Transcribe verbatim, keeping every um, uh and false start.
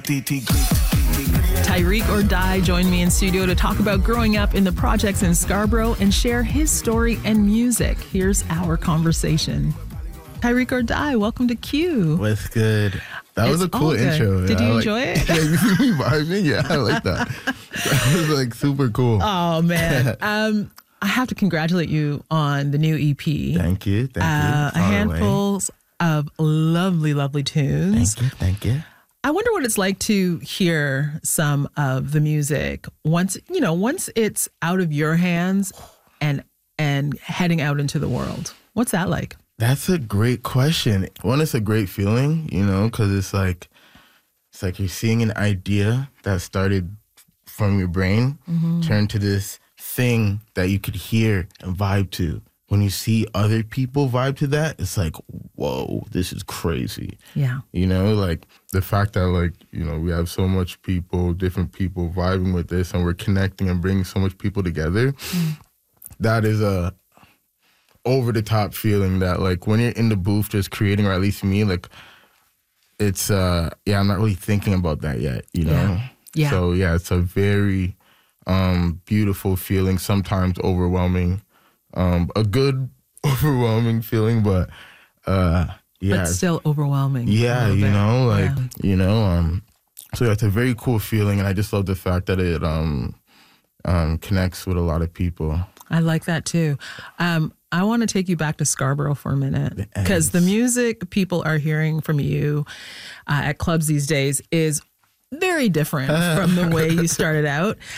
Tyreek or Die joined me in studio to talk about growing up in the projects in Scarborough and share his story and music. Here's our conversation. Tyreek or Die, welcome to Q. What's good? That It's was a cool intro. Did yeah, you I enjoy like, it? Yeah, you see me vibing? Yeah, I like that. That was like super cool. Oh, man. um, I have to congratulate you on the new E P. Thank you. Thank Uh, you. a All the way. handful of lovely, lovely tunes. Thank you. Thank you. I wonder what it's like to hear some of the music once, you know, once it's out of your hands and and heading out into the world. What's that like? That's a great question. One, it's a great feeling, you know, because it's like, it's like you're seeing an idea that started from your brain Mm-hmm. turn to this thing that you could hear and vibe to. When you see other people vibe to that, it's like, whoa, this is crazy. Yeah. You know, like the fact that, like, you know, we have so much people, different people vibing with this, and we're connecting and bringing so much people together. Mm. That is a over the top feeling that, like, when you're in the booth just creating, or at least me, like, it's, uh, yeah, I'm not really thinking about that yet, you know? Yeah. Yeah. So, yeah, it's a very um, beautiful feeling, sometimes overwhelming. Um, a good, overwhelming feeling, but uh, yeah, But still overwhelming. a yeah, little you bit. know, like Yeah. you know, um, so yeah, it's a very cool feeling, and I just love the fact that it um, um, connects with a lot of people. I like that too. Um, I want to take you back to Scarborough for a minute, because the Ends. music people are hearing from you uh, at clubs these days is very different from the way you started out.